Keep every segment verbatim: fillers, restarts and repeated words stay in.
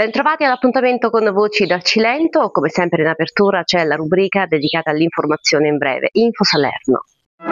Bentrovati all'appuntamento con Voci dal Cilento. Come sempre in apertura c'è la rubrica dedicata all'informazione in breve, Info Salerno.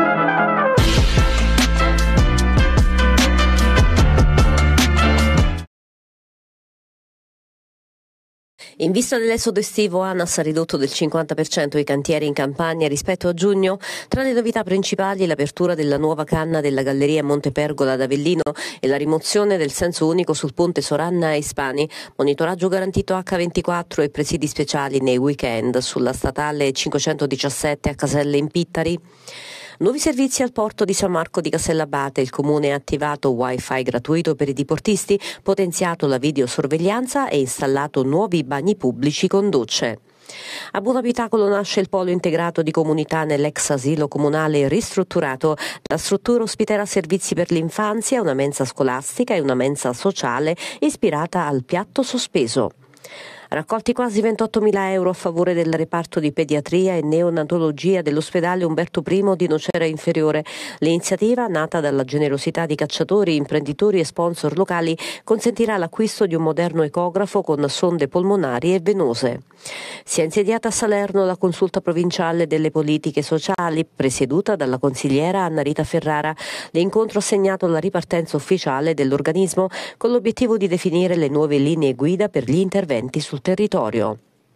In vista dell'esodo estivo, ANAS ha ridotto del cinquanta per cento i cantieri in Campania rispetto a giugno. Tra le novità principali l'apertura della nuova canna della galleria Montepergola ad Avellino e la rimozione del senso unico sul ponte Soranna e Ispani, monitoraggio garantito acca ventiquattro e presidi speciali nei weekend sulla statale cinquecentodiciassette a Caselle in Pittari. Nuovi servizi al porto di San Marco di Castellabate, il comune ha attivato wifi gratuito per i diportisti, potenziato la videosorveglianza e installato nuovi bagni pubblici con docce. A Buonabitacolo nasce il polo integrato di comunità nell'ex asilo comunale ristrutturato. La struttura ospiterà servizi per l'infanzia, una mensa scolastica e una mensa sociale ispirata al piatto sospeso. Raccolti quasi ventottomila euro a favore del reparto di pediatria e neonatologia dell'ospedale Umberto I di Nocera Inferiore. L'iniziativa, nata dalla generosità di cacciatori, imprenditori e sponsor locali, consentirà l'acquisto di un moderno ecografo con sonde polmonari e venose. Si è insediata a Salerno la consulta provinciale delle politiche sociali, presieduta dalla consigliera Anna Rita Ferrara. L'incontro ha segnato la ripartenza ufficiale dell'organismo con l'obiettivo di definire le nuove linee guida per gli interventi sul territorio.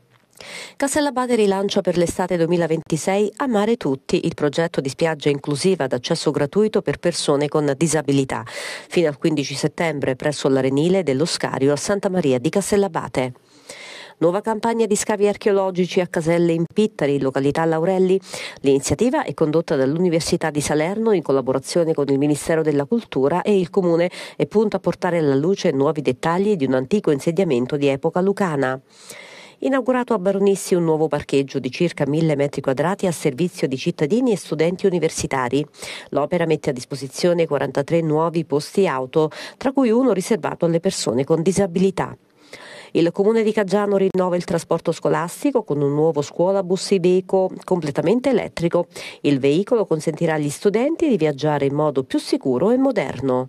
Castellabate rilancia per l'estate duemilaventisei Amare Tutti, il progetto di spiaggia inclusiva ad accesso gratuito per persone con disabilità, fino al quindici settembre presso l'Arenile dello Scario a Santa Maria di Castellabate. Nuova campagna di scavi archeologici a Caselle in Pittari, località Laurelli. L'iniziativa è condotta dall'Università di Salerno in collaborazione con il Ministero della Cultura e il Comune e punta a portare alla luce nuovi dettagli di un antico insediamento di epoca lucana. Inaugurato a Baronissi un nuovo parcheggio di circa mille metri quadrati a servizio di cittadini e studenti universitari. L'opera mette a disposizione quarantatré nuovi posti auto, tra cui uno riservato alle persone con disabilità. Il comune di Caggiano rinnova il trasporto scolastico con un nuovo scuolabus Iveco completamente elettrico. Il veicolo consentirà agli studenti di viaggiare in modo più sicuro e moderno.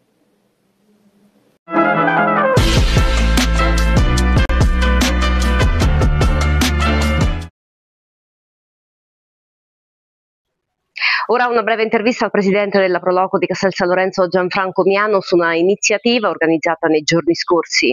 Ora una breve intervista al presidente della Proloco di Castel San Lorenzo Gianfranco Miano su una iniziativa organizzata nei giorni scorsi.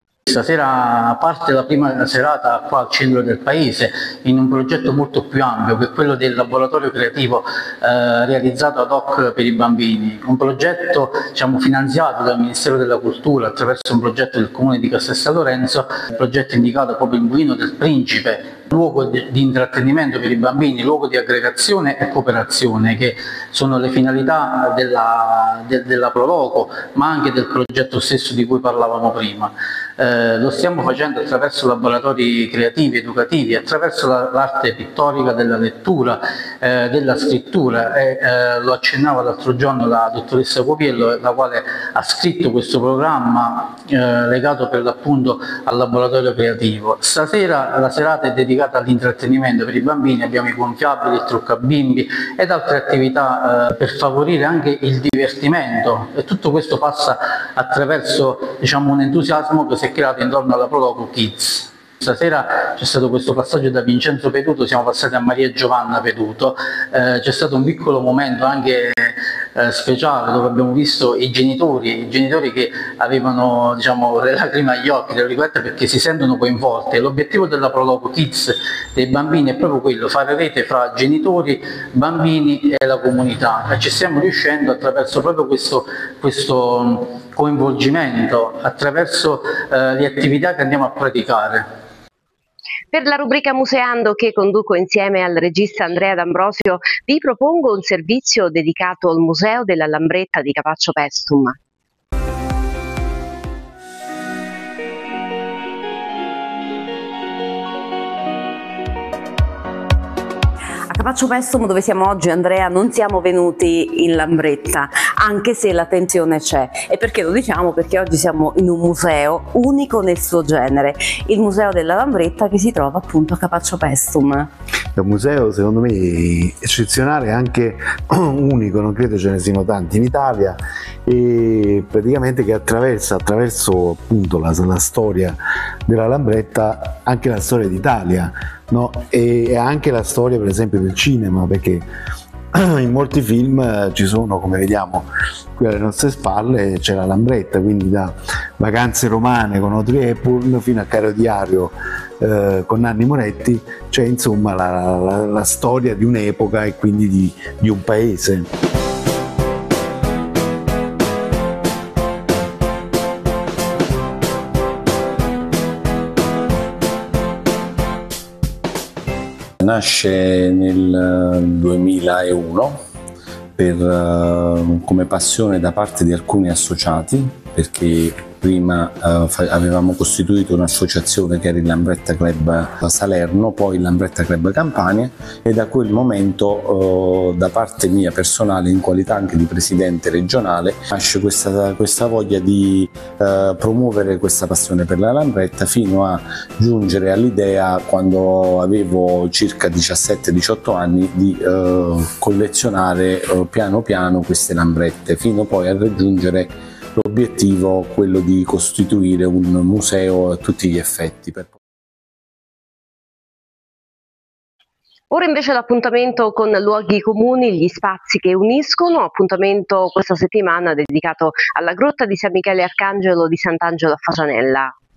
Stasera parte la prima serata qua al centro del paese in un progetto molto più ampio che è quello del laboratorio creativo eh, realizzato ad hoc per i bambini, un progetto diciamo, finanziato dal Ministero della Cultura attraverso un progetto del Comune di Castel San Lorenzo, un progetto indicato proprio il Mulino del Principe, luogo di, di intrattenimento per i bambini, luogo di aggregazione e cooperazione che sono le finalità della, de, della Proloco ma anche del progetto stesso di cui parlavamo prima. Eh, lo stiamo facendo attraverso laboratori creativi, educativi, attraverso l'arte la, pittorica della lettura, eh, della scrittura e eh, lo accennava l'altro giorno la dottoressa Copiello, la quale ha scritto questo programma eh, legato per l'appunto al laboratorio creativo. Stasera la serata è dedicata all'intrattenimento per i bambini, abbiamo i gonfiabili, il truccabimbi ed altre attività eh, per favorire anche il divertimento e tutto questo passa attraverso diciamo, un entusiasmo che si è creato intorno alla Proloco Kids. Stasera c'è stato questo passaggio da Vincenzo Peduto, siamo passati a Maria Giovanna Peduto, eh, c'è stato un piccolo momento anche eh, speciale dove abbiamo visto i genitori, i genitori che avevano diciamo, le lacrime agli occhi, le riflette perché si sentono coinvolti. L'obiettivo della Proloco Kids dei bambini è proprio quello, fare rete fra genitori, bambini e la comunità e ci stiamo riuscendo attraverso proprio questo, questo coinvolgimento, attraverso eh, le attività che andiamo a praticare. Per la rubrica Museando che conduco insieme al regista Andrea D'Ambrosio vi propongo un servizio dedicato al Museo della Lambretta di Capaccio Paestum. A Capaccio Paestum, dove siamo oggi, Andrea, non siamo venuti in Lambretta. anche se la tensione c'è. E perché lo diciamo? Perché oggi siamo in un museo unico nel suo genere, il Museo della Lambretta, che si trova appunto a Capaccio Paestum. È un museo secondo me eccezionale, anche unico, non credo ce ne siano tanti in Italia, e praticamente che attraversa attraverso appunto la, la storia della Lambretta anche la storia d'Italia, no? E anche la storia per esempio del cinema, perché in molti film ci sono, come vediamo qui alle nostre spalle, c'è la Lambretta, quindi da Vacanze romane con Audrey Hepburn fino a Caro Diario eh, con Nanni Moretti, c'è insomma la, la, la storia di un'epoca e quindi di, di un paese. Nasce nel duemilauno per, come passione da parte di alcuni associati, perché prima uh, avevamo costituito un'associazione che era il Lambretta Club Salerno, poi il Lambretta Club Campania, e da quel momento uh, da parte mia personale, in qualità anche di presidente regionale, nasce questa, questa voglia di uh, promuovere questa passione per la Lambretta, fino a giungere all'idea, quando avevo circa diciassette diciotto anni, di uh, collezionare uh, piano piano queste Lambrette, fino poi a raggiungere l'obiettivo, quello di costituire un museo a tutti gli effetti. Ora invece l'appuntamento con luoghi comuni, gli spazi che uniscono, appuntamento questa settimana dedicato alla grotta di San Michele Arcangelo di Sant'Angelo a Fagianella.